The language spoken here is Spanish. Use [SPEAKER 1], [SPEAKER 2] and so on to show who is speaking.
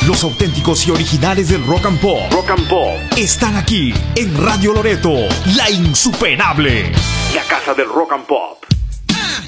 [SPEAKER 1] Los auténticos y originales del rock and pop. Rock and pop. Están aquí en Radio Loreto, la insuperable. La casa del rock and pop.